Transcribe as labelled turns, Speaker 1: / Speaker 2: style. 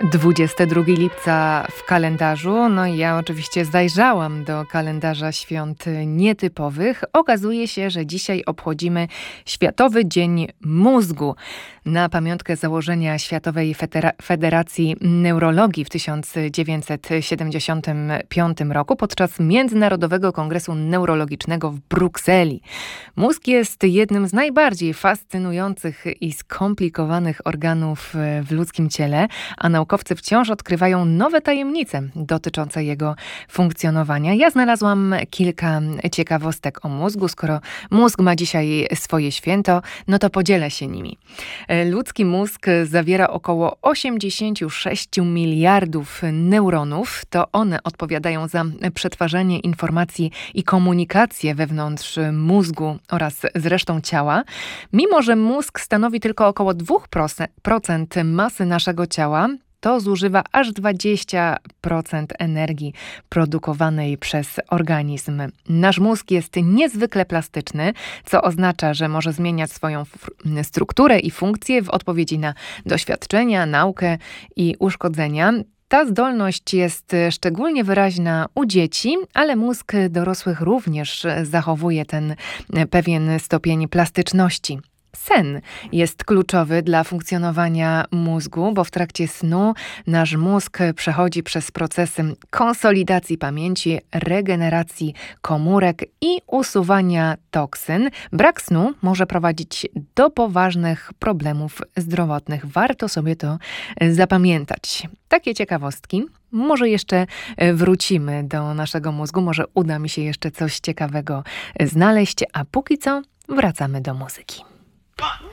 Speaker 1: 22 lipca w kalendarzu. No i ja oczywiście zajrzałam do kalendarza świąt nietypowych. Okazuje się, że dzisiaj obchodzimy Światowy Dzień Mózgu. Na pamiątkę założenia Światowej Federacji Neurologii w 1975 roku podczas Międzynarodowego Kongresu Neurologicznego w Brukseli. Mózg jest jednym z najbardziej fascynujących i skomplikowanych organów w ludzkim ciele, a naukowcy wciąż odkrywają nowe tajemnice dotyczące jego funkcjonowania. Ja znalazłam kilka ciekawostek o mózgu. Skoro mózg ma dzisiaj swoje święto, no to podzielę się nimi. Ludzki mózg zawiera około 86 miliardów neuronów. To one odpowiadają za przetwarzanie informacji i komunikację wewnątrz mózgu oraz z resztą ciała. Mimo że mózg stanowi tylko około 2% masy naszego ciała, to zużywa aż 20% energii produkowanej przez organizm. Nasz mózg jest niezwykle plastyczny, co oznacza, że może zmieniać swoją strukturę i funkcję w odpowiedzi na doświadczenia, naukę i uszkodzenia. Ta zdolność jest szczególnie wyraźna u dzieci, ale mózg dorosłych również zachowuje ten pewien stopień plastyczności. Sen jest kluczowy dla funkcjonowania mózgu, bo w trakcie snu nasz mózg przechodzi przez procesy konsolidacji pamięci, regeneracji komórek i usuwania toksyn. Brak snu może prowadzić do poważnych problemów zdrowotnych. Warto sobie to zapamiętać. Takie ciekawostki. Może jeszcze wrócimy do naszego mózgu, może uda mi się jeszcze coś ciekawego znaleźć, a póki co wracamy do muzyki.
Speaker 2: 1,